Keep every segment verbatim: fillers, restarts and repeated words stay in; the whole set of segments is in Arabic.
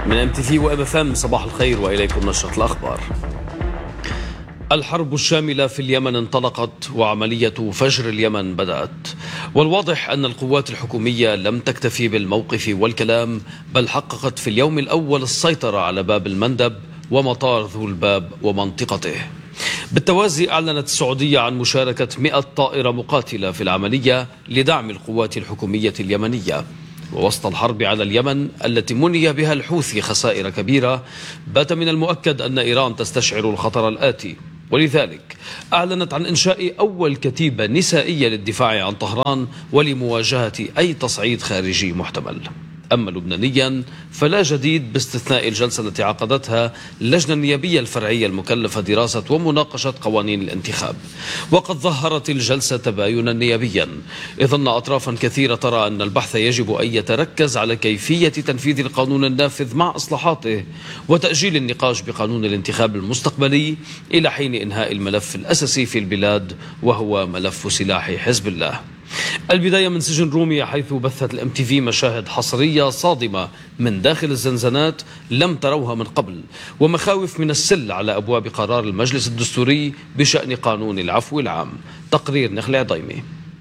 من ام تي في وام اف ام صباح الخير واليكم نشرة الاخبار. الحرب الشاملة في اليمن انطلقت وعملية فجر اليمن بدأت، والواضح أن القوات الحكومية لم تكتفي بالموقف والكلام، بل حققت في اليوم الأول السيطرة على باب المندب ومطار ذو الباب ومنطقته. بالتوازي أعلنت السعودية عن مشاركة مئة طائرة مقاتلة في العملية لدعم القوات الحكومية اليمنية. ووسط الحرب على اليمن التي مني بها الحوثي خسائر كبيرة، بات من المؤكد أن إيران تستشعر الخطر الآتي، ولذلك أعلنت عن إنشاء أول كتيبة نسائية للدفاع عن طهران ولمواجهة أي تصعيد خارجي محتمل. أما لبنانيا فلا جديد باستثناء الجلسة التي عقدتها اللجنة النيابية الفرعية المكلفة دراسة ومناقشة قوانين الانتخاب، وقد ظهرت الجلسة تباينا نيابيا، إذ أن أطرافا كثيرة ترى أن البحث يجب أن يتركز على كيفية تنفيذ القانون النافذ مع إصلاحاته وتأجيل النقاش بقانون الانتخاب المستقبلي إلى حين إنهاء الملف الأساسي في البلاد وهو ملف سلاح حزب الله. البداية من سجن رومية، حيث بثت الام تي في مشاهد حصرية صادمة من داخل الزنزانات لم تروها من قبل، ومخاوف من السل على أبواب قرار المجلس الدستوري بشأن قانون العفو العام. تقرير نخل عضيمي.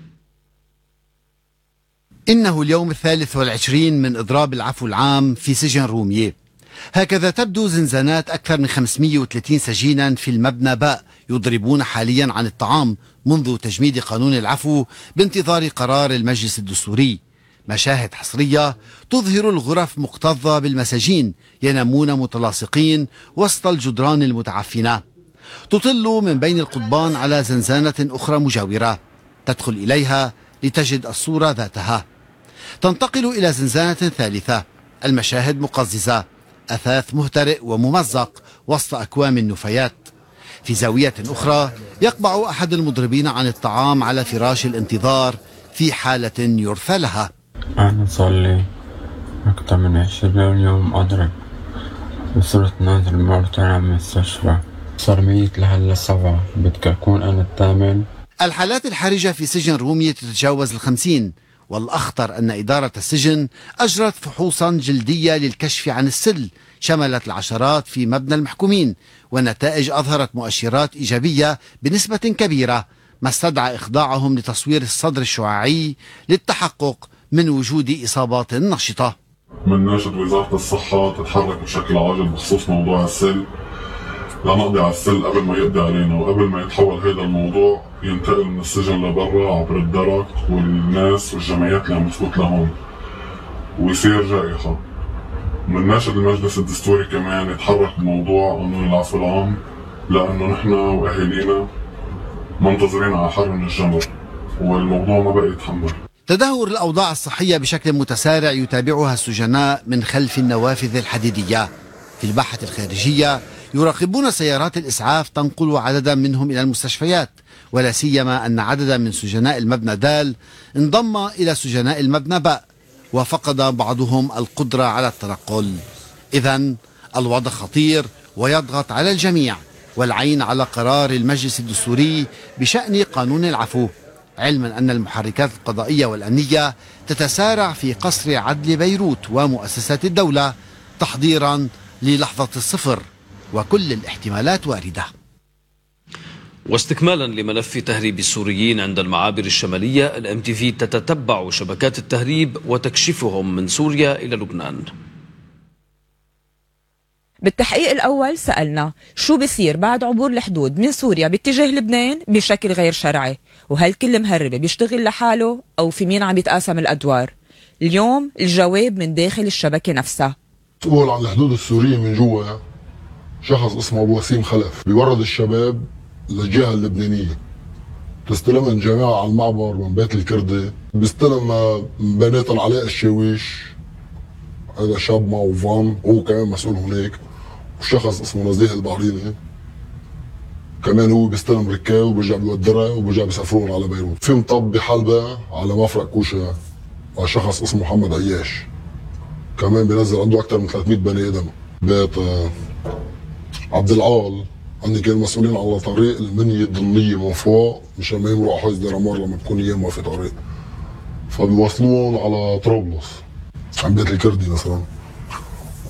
إنه اليوم الثالث والعشرين من إضراب العفو العام في سجن رومية. هكذا تبدو زنزانات أكثر من خمسمئة وثلاثين سجينا في المبنى باء يضربون حاليا عن الطعام منذ تجميد قانون العفو بانتظار قرار المجلس الدستوري. مشاهد حصرية تظهر الغرف مكتظة بالمساجين ينامون متلاصقين وسط الجدران المتعفنة. تطل من بين القضبان على زنزانة أخرى مجاورة، تدخل إليها لتجد الصورة ذاتها. تنتقل إلى زنزانة ثالثة، المشاهد مقززة، أثاث مهترئ وممزق وسط أكوام النفايات. في زاوية أخرى يقبع أحد المضربين عن الطعام على فراش الانتظار في حالة يرثى لها. أنا صار لي أكثر من عشرين يوم أضرب، وصرت نازل مرتين من المستشفى، صار ميت لهلا سبعة، بدك أكون أنا الثامن. الحالات الحرجة في سجن رومية تتجاوز الخمسين، والأخطر أن إدارة السجن أجرت فحوصا جلدية للكشف عن السل شملت العشرات في مبنى المحكومين، والنتائج أظهرت مؤشرات إيجابية بنسبة كبيرة، ما استدعى إخضاعهم لتصوير الصدر الشعاعي للتحقق من وجود إصابات نشطة. من ناشد وزارة الصحة تتحرك بشكل عاجل بخصوص موضوع السل لنقضي على السل قبل ما يقضي علينا، وقبل ما يتحول هذا الموضوع ينتقل من السجن لبرا عبر الدرك والناس والجمعيات اللي عم تفوت لهون ويصير جائحة. من ناشد المجلس الدستوري كمان يتحرك بموضوع قانون العفو العام، لأنه نحن وأهالينا منتظرين على حر من الجمر والموضوع ما بقى يتحمل. تدهور الأوضاع الصحية بشكل متسارع يتابعها السجناء من خلف النوافذ الحديدية. في الباحة الخارجية يراقبون سيارات الإسعاف تنقل عددا منهم إلى المستشفيات، ولا سيما أن عددا من سجناء المبنى دال انضم إلى سجناء المبنى باء، وفقد بعضهم القدرة على التنقل. إذن الوضع خطير ويضغط على الجميع، والعين على قرار المجلس الدستوري بشأن قانون العفو، علما أن المحركات القضائية والأمنية تتسارع في قصر عدل بيروت ومؤسسات الدولة تحضيرا للحظة الصفر، وكل الاحتمالات واردة. واستكمالا لملف تهريب السوريين عند المعابر الشمالية، الام تي في تتتبع شبكات التهريب وتكشفهم من سوريا إلى لبنان. بالتحقيق الأول سألنا شو بيصير بعد عبور الحدود من سوريا باتجاه لبنان بشكل غير شرعي، وهل كل مهرب بيشتغل لحاله أو في مين عم يتقاسم الأدوار؟ اليوم الجواب من داخل الشبكة نفسها. مسؤول عن الحدود السورية من جوا شخص اسمه أبو وسيم خلف، بيورد الشباب للجهة اللبنانية، تستلمهم جماعة على المعبر من بيت الكردي، بيستلم بنات العلاء الشاويش، هذا شاب معه فان هو كمان مسؤول هناك، وشخص اسمه نزيه البحريني كمان هو بيستلم ركاب وبرجع بيودرها وبرجع بيسافرون على بيروت. في مطب بحلبة على مفرق كوشة على شخص اسمه محمد عياش كمان بينزل عنده أكثر من ثلاثمئة بني آدم. بيت عبد العال عندي كانوا مسؤولين على طريق المنية الضمنية من فوق مشان ما يمرقوا حوز ديرامار لما تكون ايام ما في طريق، فبيوصلون على طرابلس عند بيت الكردي مثلا،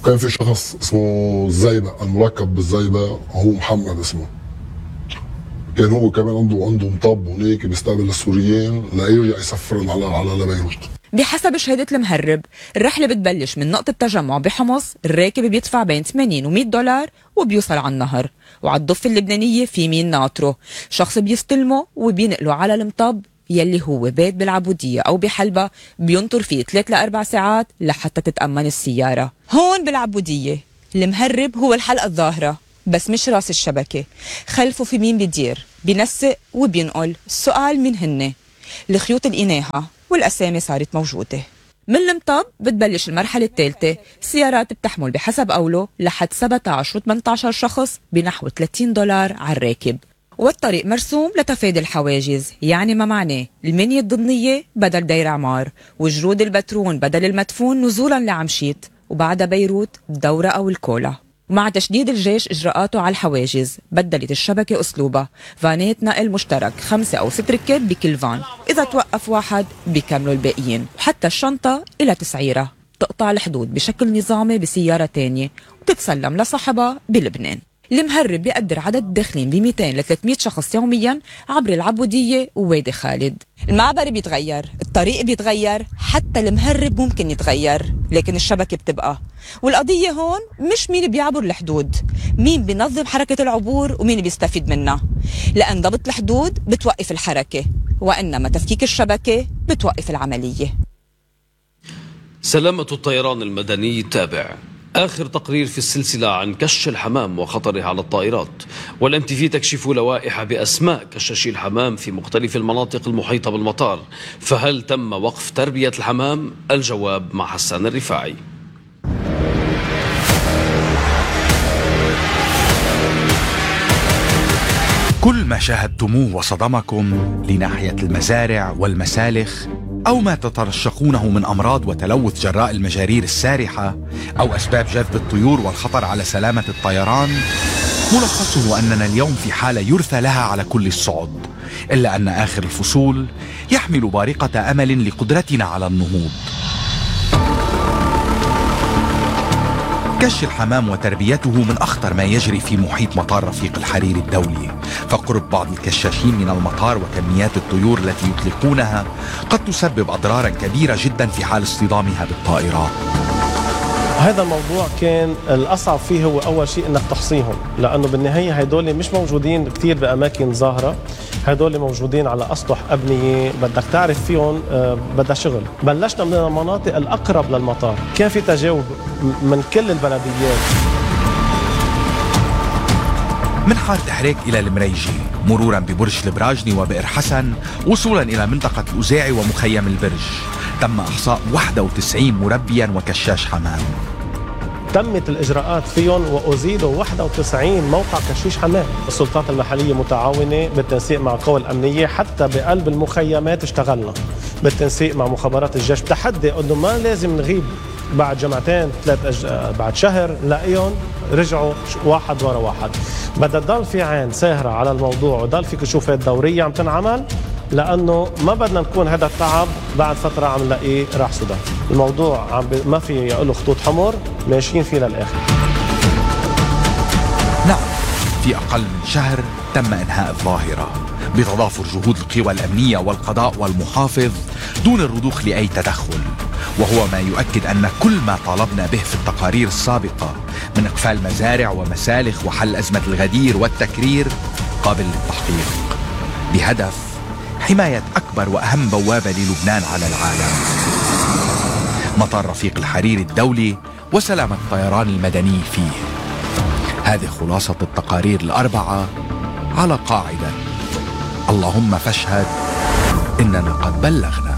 كان في شخص اسمه الزيبق الملقب بالزيبق، هو محمد اسمه، كان هو كمان عنده عنده مطب هناك بيستقبل السوريين ليرجع يسفرهم على على لبيروت. بحسب شهادة المهرب الرحلة بتبلش من نقطة تجمع بحمص، الراكب بيدفع بين ثمانين ومئة دولار وبيوصل على النهر، وعلى الضفة اللبنانية في مين ناطره شخص بيستلمه وبينقله على المطب يلي هو بيت بالعبودية أو بحلبة، بينطر فيه ثلاث لأربع ساعات لحتى تتأمن السيارة. هون بالعبودية المهرب هو الحلقة الظاهرة بس مش راس الشبكة، خلفه في مين بيدير بينسق وبينقل. السؤال مين هن؟ الخيوط الإناحة والأسامي صارت موجودة. من المطب بتبلش المرحلة الثالثة، السيارات بتحمل بحسب قوله لحد سبعة عشر و ثمانية عشر شخص بنحو ثلاثين دولار على الراكب، والطريق مرسوم لتفادي الحواجز، يعني ما معناه المنية الضمنية بدل دير عمار، وجرود البترون بدل المدفون نزولا لعمشيت، وبعدها بيروت الدورة أو الكولا. مع تشديد الجيش إجراءاته على الحواجز بدلت الشبكة أسلوبها، فانات نقل مشترك خمسة أو ست ركاب بكل فان، إذا توقف واحد بيكملوا الباقيين، وحتى الشنطة إلى تسعيرة تقطع الحدود بشكل نظامي بسيارة تانية وتتسلم لصاحبها بلبنان. المهرب بيقدر عدد الداخلين ب مئتين ل ثلاثمئة شخص يوميا عبر العبودية ووادي خالد. المعبر بيتغير، الطريق بيتغير، حتى المهرب ممكن يتغير، لكن الشبكة بتبقى. والقضية هون مش مين بيعبر الحدود، مين بينظم حركة العبور ومين بيستفيد منها، لأن ضبط الحدود بتوقف الحركة، وإنما تفكيك الشبكة بتوقف العملية. سلامة الطيران المدني تابع. آخر تقرير في السلسلة عن كش الحمام وخطره على الطائرات، والام تي في تكشف لوائح بأسماء كشاشي الحمام في مختلف المناطق المحيطة بالمطار. فهل تم وقف تربية الحمام؟ الجواب مع حسان الرفاعي. كل ما شاهدتموه وصدمكم لناحية المزارع والمسالخ، أو ما تترشقونه من أمراض وتلوث جراء المجارير السارحة، أو أسباب جذب الطيور والخطر على سلامة الطيران، ملخصه أننا اليوم في حالة يرثى لها على كل الصعد، إلا أن آخر الفصول يحمل بارقة أمل لقدرتنا على النهوض. كش الحمام وتربيته من أخطر ما يجري في محيط مطار رفيق الحريري الدولي، فقرب بعض الكشاشين من المطار وكميات الطيور التي يطلقونها قد تسبب أضرارا كبيرة جدا في حال اصطدامها بالطائرات. هذا الموضوع كان الأصعب فيه هو أول شيء إنك تحصيهم، لأنه بالنهاية هيدول مش موجودين كتير بأماكن ظاهرة، هيدول موجودين على أسطح أبنية بدك تعرف فيهم بدها شغل. بلشنا من المناطق الأقرب للمطار، كان في تجاوب من كل البلديات، من حارة حريك إلى المريجي، مرورا ببرج البراجني وبئر حسن، وصولا إلى منطقة الأزاعي ومخيم البرج. تم إحصاء واحد وتسعين مربيا وكشاش حمام. تمت الإجراءات فيهم وأزيلوا واحد وتسعين موقع كشيش حمام. السلطات المحلية متعاونة بالتنسيق مع القوى الأمنية، حتى بقلب المخيمات اشتغلنا بالتنسيق مع مخابرات الجيش. تحدي أنه ما لازم نغيب بعد جمعتين ثلاث أج... بعد شهر نلاقيهم رجعوا واحد ورا واحد. بدها تضل في عين ساهرة على الموضوع وضل في كشوفات دورية عم تنعمل، لأنه ما بدنا نكون هذا التعب بعد فترة عم نلاقيه راح سودان. الموضوع عم ب... ما في يقول له خطوط حمر، ماشيين فيه للآخر. نعم، في أقل من شهر تم إنهاء الظاهرة بتضافر جهود القوى الأمنية والقضاء والمحافظ دون الرضوخ لأي تدخل، وهو ما يؤكد أن كل ما طالبنا به في التقارير السابقة من إقفال مزارع ومسالخ وحل أزمة الغدير والتكرير قابل للتحقيق، بهدف حماية أكبر وأهم بوابة للبنان على العالم، مطار رفيق الحريري الدولي وسلامة الطيران المدني فيه. هذه خلاصة التقارير الأربعة على قاعدة اللهم فاشهد إننا قد بلغنا.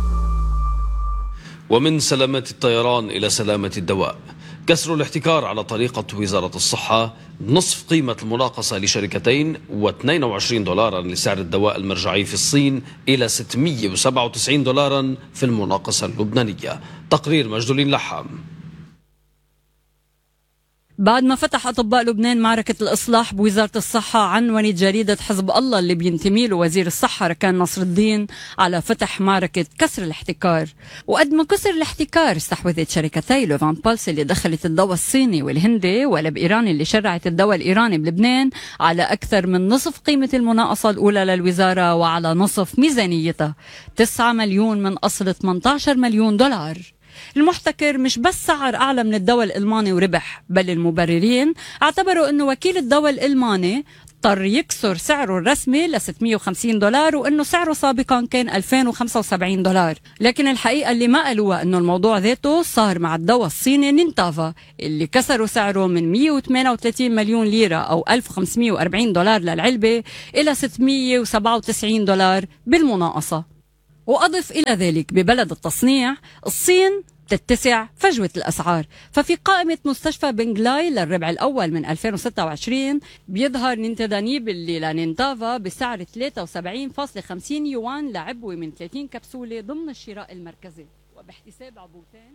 ومن سلامة الطيران إلى سلامة الدواء، كسر الاحتكار على طريقة وزارة الصحة، نصف قيمة المناقصة لشركتين واثنين وعشرين دولارا لسعر الدواء المرجعي في الصين إلى ستمئة وسبعة وتسعين دولارا في المناقصة اللبنانية. تقرير مجدولين لحام. بعد ما فتح أطباء لبنان معركة الإصلاح بوزارة الصحة، عنونت جريدة حزب الله اللي بينتمي له وزير الصحة ركان نصر الدين على فتح معركة كسر الاحتكار. وقد ما كسر الاحتكار، استحوذت شركتي لوفان بولس اللي دخلت الدواء الصيني والهندي ولب إيراني اللي شرعت الدواء الإيراني بلبنان على أكثر من نصف قيمة المناقصة الأولى للوزارة وعلى نصف ميزانيتها، تسعة مليون من أصل ثمانية عشر مليون دولار. المحتكر مش بس سعر أعلى من الدواء الألماني وربح، بل المبررين اعتبروا أنه وكيل الدواء الألماني اضطر يكسر سعره الرسمي ل ستمئة وخمسين دولار، وأنه سعره سابقا كان ألفين وخمسة وسبعين دولار. لكن الحقيقة اللي ما قالوها أنه الموضوع ذاته صار مع الدواء الصيني نينتافا اللي كسروا سعره من مئة وثمانية وثلاثين مليون ليرة أو ألف وخمسمئة وأربعين دولار للعلبة إلى ستمئة وسبعة وتسعين دولار بالمناقصة. وأضف إلى ذلك ببلد التصنيع الصين تتسع فجوة الأسعار. ففي قائمة مستشفى بنغلاي للربع الأول من ألفين وستة وعشرين بيظهر نينتادانيب اللي لنينتافا بسعر ثلاثة وسبعين فاصلة خمسين يوان لعبوة من ثلاثين كبسولة ضمن الشراء المركزي، وباحتساب عبوتين.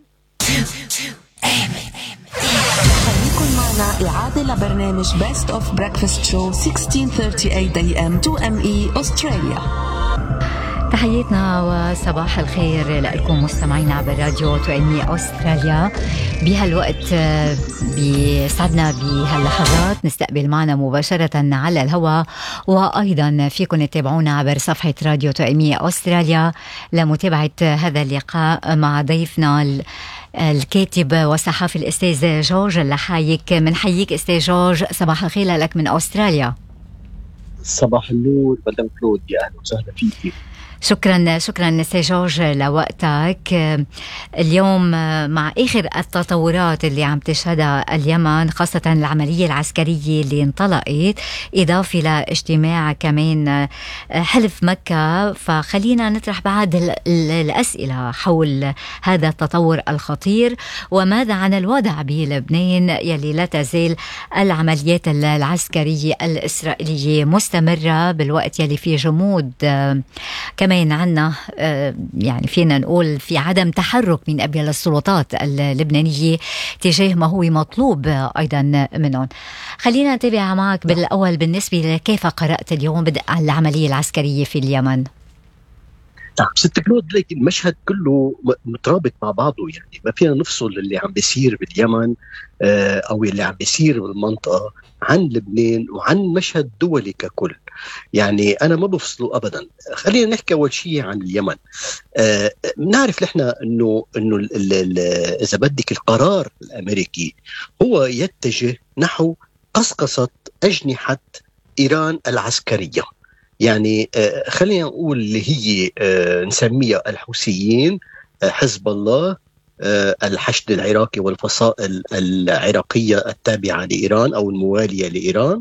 خليكن معنا إعادة لبرنامج Best of Breakfast Show ستة عشر ثلاثين وثمانين إيه إم تو إم إي أستراليا. تحياتنا وصباح الخير لكم مستمعينا عبر راديو توأمية أستراليا. بهالوقت بيسعدنا بهاللحظات نستقبل معنا مباشرة على الهواء، وأيضا فيكم تتابعونا عبر صفحة راديو توأمية أستراليا لمتابعة هذا اللقاء مع ضيفنا الكاتب والصحفي الأستاذ جورج اللحايك. من حييك أستاذ جورج، صباح الخير لك من أستراليا. صباح النور مدام كلود، يا أهلا وسهلا فيكي. شكرا شكرا أستاذ جورج لوقتك. اليوم مع آخر التطورات اللي عم تشهدها اليمن، خاصة العملية العسكرية اللي انطلقت، إضافة لاجتماع كمان حلف مكة، فخلينا نطرح بعض الأسئلة حول هذا التطور الخطير. وماذا عن الوضع بلبنان يلي لا تزال العمليات العسكرية الإسرائيلية مستمرة بالوقت يلي فيه جمود؟ كمان عنا يعني فينا نقول في عدم تحرك من قبل السلطات اللبنانية تجاه ما هو مطلوب أيضا منهم. خلينا نتابع معك بالأول بالنسبة لكيف قرأت اليوم بدء العملية العسكرية في اليمن. نعم ست كلود، لكن المشهد كله مترابط مع بعضه، يعني ما فينا نفصل اللي عم بيصير باليمن أو اللي عم بيصير بالمنطقة عن لبنان وعن مشهد دولي ككل. يعني أنا ما بفصله أبدا. خلينا نحكي أول شيء عن اليمن. آه نعرف نحن أنه أنه ال ال إذا بدك القرار الأمريكي هو يتجه نحو قصقصة أجنحة إيران العسكرية. يعني آه خلينا نقول اللي هي آه نسميها الحوثيين، آه حزب الله، آه الحشد العراقي والفصائل العراقية التابعة لإيران أو الموالية لإيران،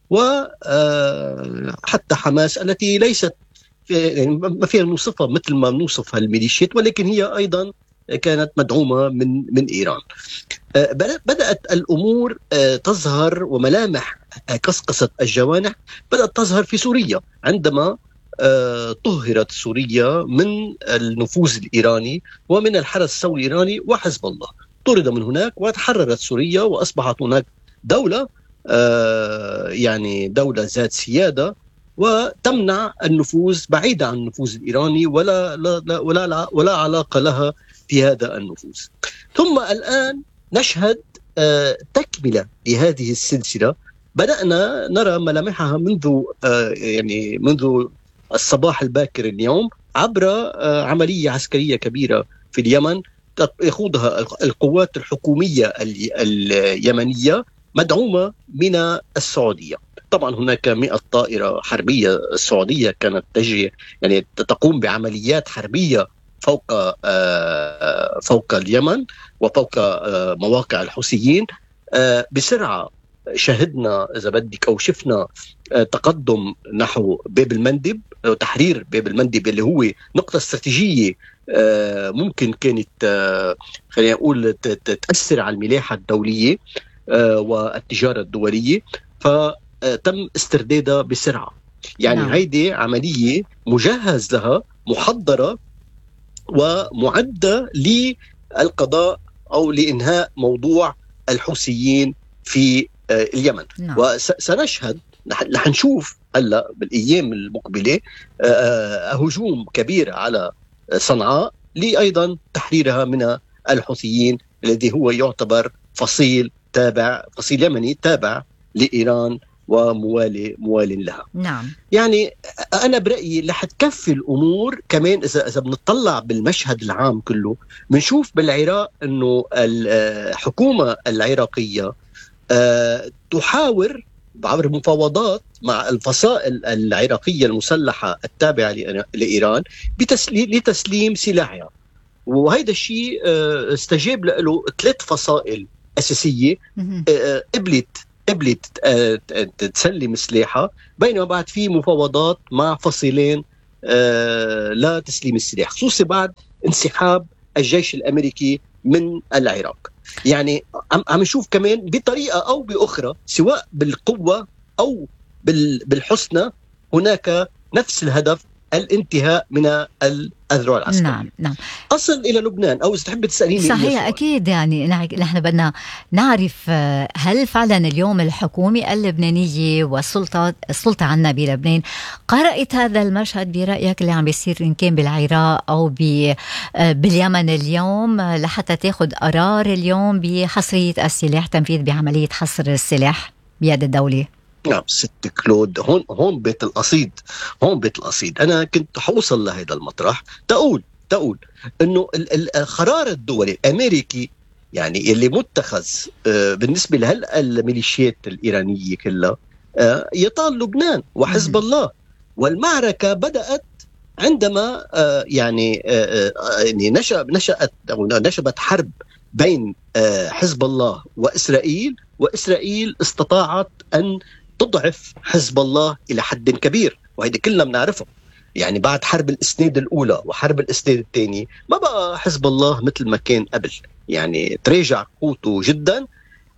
وحتى حماس التي ليست يعني ما فيها نوصفها مثل ما نوصفها الميليشيات، ولكن هي أيضا كانت مدعومة من من إيران. بدأت الأمور تظهر وملامح قصقصة الجوانح بدأت تظهر في سوريا عندما طهرت سوريا من النفوذ الإيراني ومن الحرس الثوري الإيراني وحزب الله. طرد من هناك وتحررت سوريا وأصبحت هناك دولة آه يعني دولة ذات سيادة وتمنع النفوذ بعيدة عن النفوذ الإيراني ولا لا لا ولا لا ولا علاقة لها في هذا النفوذ. ثم الآن نشهد آه تكملة لهذه السلسلة بدأنا نرى ملامحها منذ آه يعني منذ الصباح الباكر اليوم عبر آه عملية عسكرية كبيرة في اليمن يخوضها القوات الحكومية اليمنية مدعومة من السعودية. طبعا هناك مئة طائرة حربية سعودية كانت تجري يعني تقوم بعمليات حربية فوق آه فوق اليمن وفوق آه مواقع الحوثيين. آه بسرعة شهدنا إذا بدك أو شفنا آه تقدم نحو باب المندب، تحرير باب المندب اللي هو نقطة استراتيجية آه ممكن كانت آه خلينا نقول تأثر على الملاحة الدولية آه والتجارة الدولية، فتم استردادها بسرعة. يعني نعم. هيدي عملية مجهز لها، محضرة ومعدة للقضاء أو لإنهاء موضوع الحوثيين في اليمن. نعم. وسنشهد رح نشوف هلا بالايام المقبله هجوم كبير على صنعاء لأيضا تحريرها من الحوثيين الذي هو يعتبر فصيل تابع فصيل يمني تابع لإيران وموالي موال لها. نعم. يعني أنا برأيي رح تكفي الأمور كمان إذا إذا بنطلع بالمشهد العام كله، بنشوف بالعراق إنه الحكومة العراقية تحاور عبر مفاوضات مع الفصائل العراقية المسلحة التابعة لإيران لتسليم سلاحها، وهذا الشيء استجاب له ثلاث فصائل أساسية قبلت قبلت تسلم سلاحها، بينما بعد في مفاوضات مع فصيلين لا تسليم السلاح، خصوصا بعد انسحاب الجيش الأمريكي من العراق. يعني عم نشوف كمان بطريقة أو بأخرى سواء بالقوة أو بالحسنى هناك نفس الهدف، الانتهاء من الأذرع العسكرية. نعم نعم. أصل إلى لبنان أو إذا تحب تسأليني. صحيح أكيد، يعني نحن بدنا نعرف هل فعلا اليوم الحكومة اللبنانية والسلطة السلطة عنا بلبنان قرأت هذا المشهد برأيك اللي عم بيصير إن كان بالعراق أو باليمن اليوم لحتى تاخد قرار اليوم بحصرية السلاح، تنفيذ بعملية حصر السلاح بيد الدولة؟ نعم ست كلود، هون هون بيت القصيد، هون بيت القصيد. أنا كنت حوصل لهذا المطرح تقول تقول إنه القرار الدولي الأمريكي يعني اللي متخذ بالنسبة لهالميليشيات الإيرانية كلها يطال لبنان وحزب الله، والمعركة بدأت عندما يعني نشأ نشأت أو نشبت حرب بين حزب الله وإسرائيل، وإسرائيل استطاعت أن تضعف حزب الله إلى حد كبير، وهذا كلنا بنعرفه. يعني بعد حرب الإسناد الأولى وحرب الإسناد الثاني ما بقى حزب الله مثل ما كان قبل، يعني تراجع قوته جدا.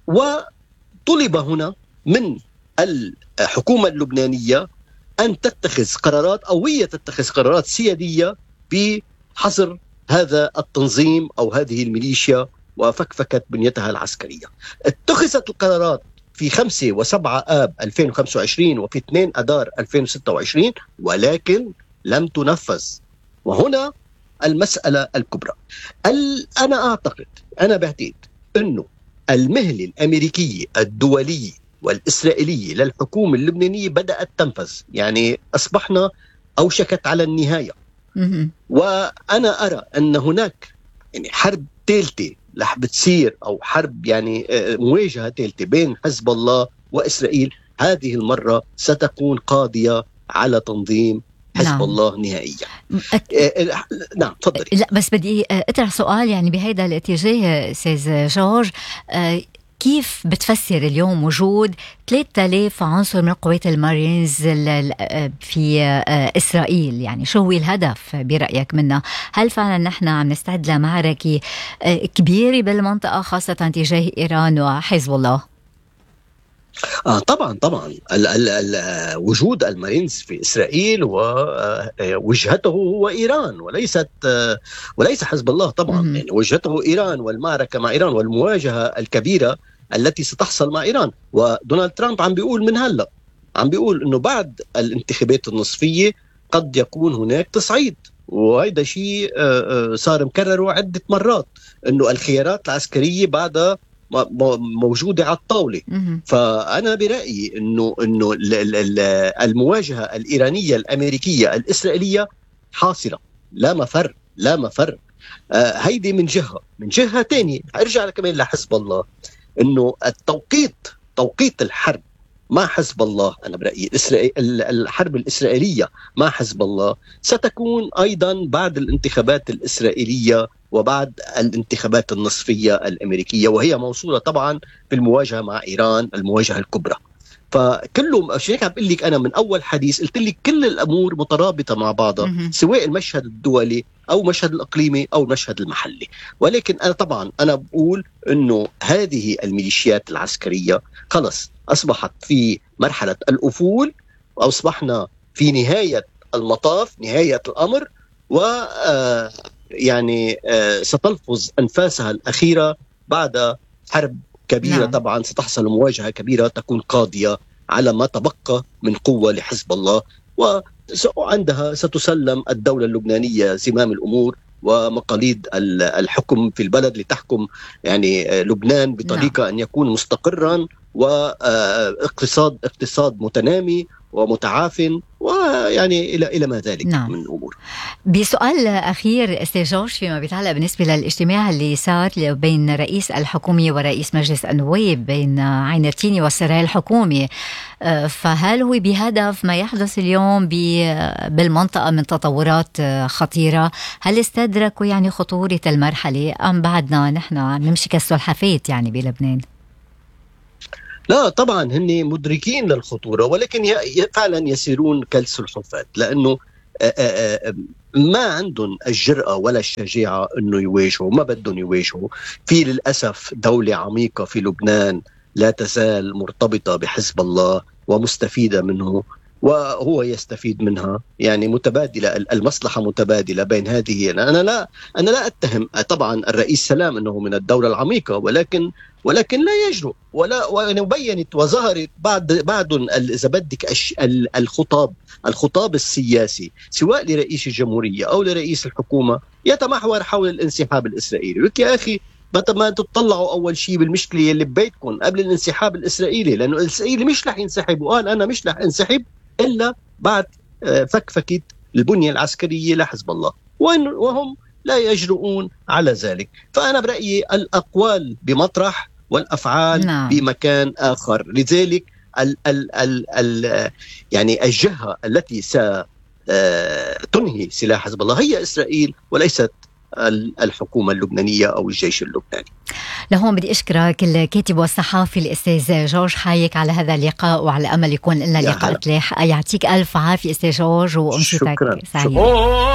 وطلب هنا من الحكومة اللبنانية أن تتخذ قرارات أو هي تتخذ قرارات سيادية بحظر هذا التنظيم أو هذه الميليشيا وفكفكت بنيتها العسكرية. اتخذت القرارات في خمسة وسبعة آب ألفين وخمسة وعشرين وفي اثنين أدار ألفين وستة وعشرين، ولكن لم تنفذ. وهنا المسألة الكبرى. أنا أعتقد أنا بعتقد أنه المهلة الأمريكية الدولية والإسرائيلية للحكومة اللبنانية بدأت تنفذ، يعني أصبحنا أوشكت على النهاية. وأنا أرى أن هناك يعني حرب ثالثة رح بتصير أو حرب يعني مواجهة ثالثة بين حزب الله وإسرائيل، هذه المرة ستكون قاضية على تنظيم حزب نعم. الله نهائيا. أك... نعم تفضلي. لا بس بدي أطرح سؤال يعني بهذا الاتجاه سيد جورج، كيف بتفسر اليوم وجود ثلاثة آلاف عنصر من قوات المارينز في إسرائيل؟ يعني شو هو الهدف برأيك منها؟ هل فعلا نحن عم نستعد لمعركة كبيرة بالمنطقة خاصة تجاه إيران وحزب الله؟ آه طبعا طبعا ال ال ال وجود المارينز في إسرائيل ووجهته هو إيران وليست وليس حزب الله طبعا. م- يعني وجهته إيران والمعركة مع إيران والمواجهة الكبيرة التي ستحصل مع إيران. ودونالد ترامب عم بيقول من هلأ عم بيقول إنه بعد الانتخابات النصفية قد يكون هناك تصعيد، وهذا شيء صار مكرره عدة مرات إنه الخيارات العسكرية بعدها موجودة على الطاولة. فأنا برأيي إنه إنه المواجهة الإيرانية الأمريكية الإسرائيلية حاصلة، لا مفر لا مفر. آه هيدي من جهة. من جهة تانية أرجع كمان لحزب الله، إنه التوقيت توقيت الحرب مع حزب الله، أنا برأيي الحرب الإسرائيلية مع حزب الله ستكون أيضا بعد الانتخابات الإسرائيلية وبعد الانتخابات النصفية الأمريكية، وهي موصولة طبعا بالمواجهة مع إيران المواجهة الكبرى. فكله عشان هيك عم بقول لك أنا من أول حديث قلت لك كل الأمور مترابطة مع بعضها، سواء المشهد الدولي أو المشهد الإقليمي أو المشهد المحلي. ولكن أنا طبعا أنا بقول إنه هذه الميليشيات العسكرية خلص أصبحت في مرحلة الأفول، وأصبحنا في نهاية المطاف، نهاية الأمر، و يعني ستلفظ أنفاسها الأخيرة بعد حرب كبيرة. نعم. طبعا ستحصل مواجهة كبيرة تكون قاضية على ما تبقى من قوة لحزب الله، وعندها ستسلم الدولة اللبنانية زمام الأمور ومقاليد الحكم في البلد لتحكم يعني لبنان بطريقة نعم. أن يكون مستقرا واقتصاد اقتصاد متنامي ومتعاف، ويعني إلى إلى ما ذلك نعم. من أمور. بسؤال أخير أستاذ جورج، فيما بيتعلق بالنسبة للاجتماع اللي صار بين رئيس الحكومة ورئيس مجلس النواب بين عين التيني والسرايا الحكومي، فهل هو بهدف ما يحدث اليوم بالمنطقة من تطورات خطيرة؟ هل استدركوا يعني خطورة المرحلة أم بعدنا نحن نمشي كالسلحفاة يعني بلبنان؟ لا طبعا هن مدركين للخطورة، ولكن فعلا يسيرون كالسلحفاة، لأنه ما عندهم الجرأة ولا الشجاعة أنه يواجهوا، ما بدهم يواجهوا. في للأسف دولة عميقة في لبنان لا تزال مرتبطة بحزب الله ومستفيدة منه وهو يستفيد منها، يعني متبادلة، المصلحة متبادلة بين هذه. أنا لا أنا لا أتهم طبعا الرئيس سلام أنه من الدولة العميقة، ولكن ولكن لا يجرؤ ولا وبينت وظهرت بعد بعد إذا بدك الخطاب الخطاب السياسي سواء لرئيس الجمهورية أو لرئيس الحكومة يتمحور حول الانسحاب الإسرائيلي. لك يا أخي ما تطلعوا أول شيء بالمشكلة اللي ببيتكم قبل الانسحاب الإسرائيلي، لأنه الإسرائيلي مش رح ينسحب، وقال أنا مش رح انسحب إلا بعد فكفكة البنية العسكرية لحزب الله، وهم لا يجرؤون على ذلك. فأنا برأيي الأقوال بمطرح والأفعال نعم. بمكان آخر. لذلك ال ال ال ال يعني الجهة التي ستنهي سلاح حزب الله هي إسرائيل وليست الحكومة اللبنانية أو الجيش اللبناني. لهون بدي أشكرك الكاتب والصحافي الأستاذ جورج حايك على هذا اللقاء، وعلى أمل يكون لنا لقاءات لاحقة. يعطيك ألف عافية أستاذ جورج وأمسيتك سعيدة.